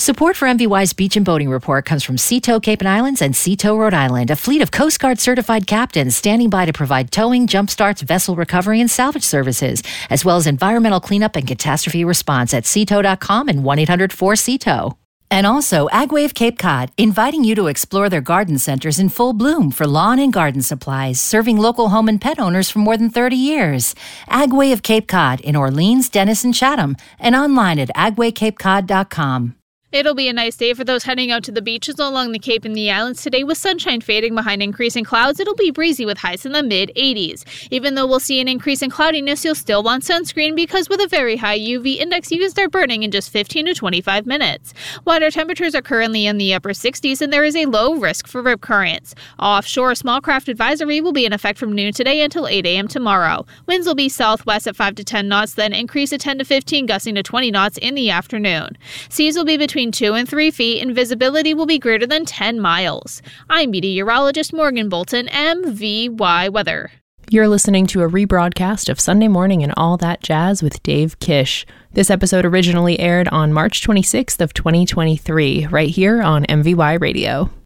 Support for MVY's Beach and Boating Report comes from Seatow Cape and Islands and Seatow, Rhode Island, a fleet of Coast Guard certified captains standing by to provide towing, jump starts, vessel recovery, and salvage services, as well as environmental cleanup and catastrophe response at seatow.com and 1-800-4SEATOW. And also Agway of Cape Cod, inviting you to explore their garden centers in full bloom for lawn and garden supplies, serving local home and pet owners for more than 30 years. Agway of Cape Cod in Orleans, Dennis, and Chatham, and online at agwaycapecod.com. It'll be a nice day for those heading out to the beaches along the Cape and the islands today with sunshine fading behind increasing clouds. It'll be breezy with highs in the mid-80s. Even though we'll see an increase in cloudiness, you'll still want sunscreen because with a very high UV index, you can start burning in just 15 to 25 minutes. Water temperatures are currently in the upper 60s and there is a low risk for rip currents. Offshore, small craft advisory will be in effect from noon today until 8 a.m. tomorrow. Winds will be southwest at 5 to 10 knots, then increase to 10 to 15, gusting to 20 knots in the afternoon. Seas will be between 2 and 3 feet, and visibility will be greater than 10 miles. I'm meteorologist Morgan Bolton, MVY Weather. You're listening to a rebroadcast of Sunday Morning and All That Jazz with Dave Kish. This episode originally aired on March 26th of 2023, right here on MVY Radio.